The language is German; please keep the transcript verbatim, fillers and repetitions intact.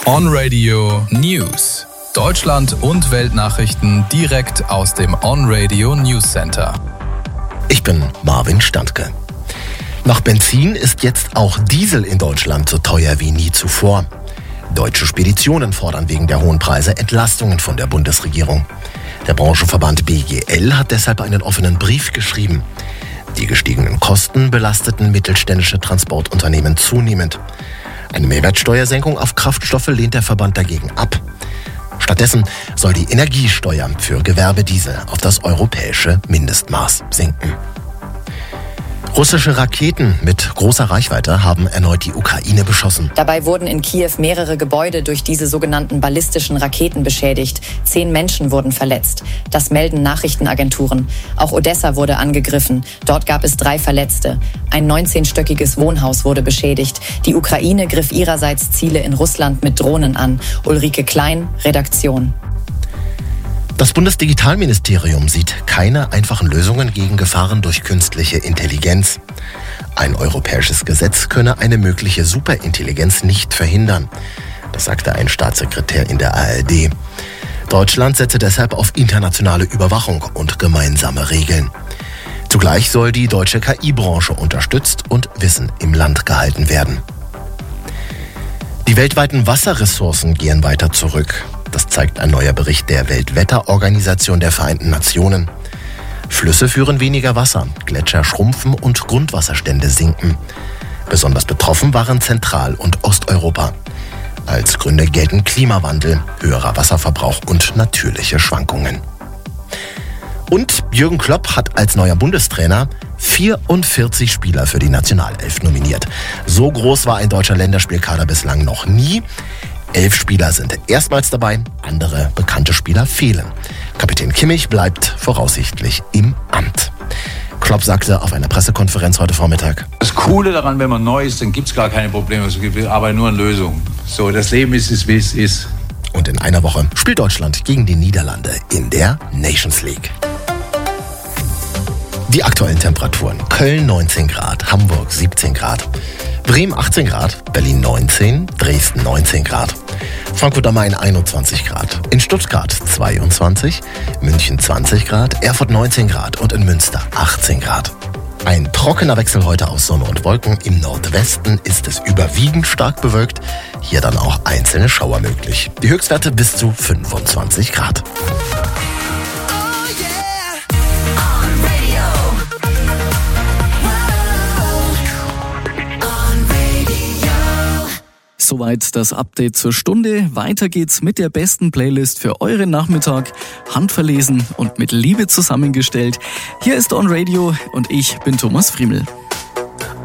On Radio News. Deutschland und Weltnachrichten direkt aus dem On Radio News Center. Ich bin Marvin Standke. Nach Benzin ist jetzt auch Diesel in Deutschland so teuer wie nie zuvor. Deutsche Speditionen fordern wegen der hohen Preise Entlastungen von der Bundesregierung. Der Branchenverband B G L hat deshalb einen offenen Brief geschrieben. Die gestiegenen Kosten belasteten mittelständische Transportunternehmen zunehmend. Eine Mehrwertsteuersenkung auf Kraftstoffe lehnt der Verband dagegen ab. Stattdessen soll die Energiesteuer für Gewerbediesel auf das europäische Mindestmaß sinken. Russische Raketen mit großer Reichweite haben erneut die Ukraine beschossen. Dabei wurden in Kiew mehrere Gebäude durch diese sogenannten ballistischen Raketen beschädigt. Zehn Menschen wurden verletzt. Das melden Nachrichtenagenturen. Auch Odessa wurde angegriffen. Dort gab es drei Verletzte. Ein neunzehnstöckiges Wohnhaus wurde beschädigt. Die Ukraine griff ihrerseits Ziele in Russland mit Drohnen an. Ulrike Klein, Redaktion. Das Bundesdigitalministerium sieht keine einfachen Lösungen gegen Gefahren durch künstliche Intelligenz. Ein europäisches Gesetz könne eine mögliche Superintelligenz nicht verhindern. Das sagte ein Staatssekretär in der A R D. Deutschland setze deshalb auf internationale Überwachung und gemeinsame Regeln. Zugleich soll die deutsche K I-Branche unterstützt und Wissen im Land gehalten werden. Die weltweiten Wasserressourcen gehen weiter zurück. Das zeigt ein neuer Bericht der Weltwetterorganisation der Vereinten Nationen. Flüsse führen weniger Wasser, Gletscher schrumpfen und Grundwasserstände sinken. Besonders betroffen waren Zentral- und Osteuropa. Als Gründe gelten Klimawandel, höherer Wasserverbrauch und natürliche Schwankungen. Und Jürgen Klopp hat als neuer Bundestrainer vierundvierzig Spieler für die Nationalelf nominiert. So groß war ein deutscher Länderspielkader bislang noch nie. Elf Spieler sind erstmals dabei, andere bekannte Spieler fehlen. Kapitän Kimmich bleibt voraussichtlich im Amt. Klopp sagte auf einer Pressekonferenz heute Vormittag: Das Coole daran, wenn man neu ist, dann gibt es gar keine Probleme. Wir arbeiten nur an Lösungen. So, das Leben ist es, wie es ist. Und in einer Woche spielt Deutschland gegen die Niederlande in der Nations League. Die aktuellen Temperaturen: Köln neunzehn Grad, Hamburg siebzehn Grad, Bremen achtzehn Grad, Berlin neunzehn, Dresden neunzehn Grad, Frankfurt am Main einundzwanzig Grad, in Stuttgart zweiundzwanzig, München zwanzig Grad, Erfurt neunzehn Grad und in Münster achtzehn Grad. Ein trockener Wechsel heute aus Sonne und Wolken. Im Nordwesten ist es überwiegend stark bewölkt. Hier dann auch einzelne Schauer möglich. Die Höchstwerte bis zu fünfundzwanzig Grad. Soweit das Update zur Stunde. Weiter geht's mit der besten Playlist für euren Nachmittag. Handverlesen und mit Liebe zusammengestellt. Hier ist On Radio und ich bin Thomas Friemel.